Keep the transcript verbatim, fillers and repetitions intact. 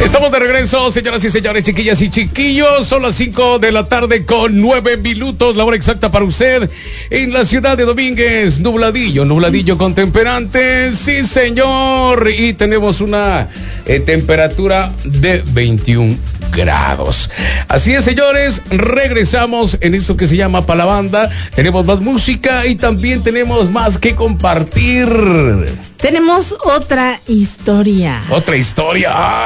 Estamos de regreso, señoras y señores, chiquillas y chiquillos. Son las cinco de la tarde con nueve minutos, la hora exacta para usted en la ciudad de Domínguez. Nubladillo, nubladillo con temperante, sí señor. Y tenemos una eh, temperatura de veintiún grados. Así es, señores, regresamos en esto que se llama Pa' la Banda. Tenemos más música y también tenemos más que compartir. Tenemos otra historia. Otra historia.